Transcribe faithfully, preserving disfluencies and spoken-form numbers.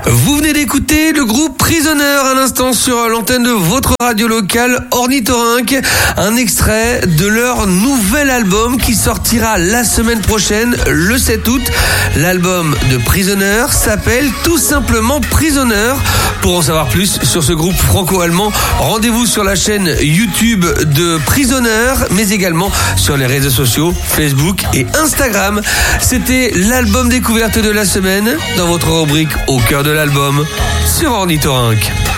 Vous venez d'écouter le groupe Prisoner à l'instant sur l'antenne de votre radio locale Ornithorynque. Un extrait de leur nouvel album qui sortira la semaine prochaine, le sept août. L'album de Prisoner s'appelle tout simplement Prisoner. Pour en savoir plus sur ce groupe franco-allemand, rendez-vous sur la chaîne YouTube de Prisoner, mais également sur les réseaux sociaux Facebook et Instagram. C'était l'album découverte de la semaine dans votre rubrique Au cœur de l'album sur Ornithorynque.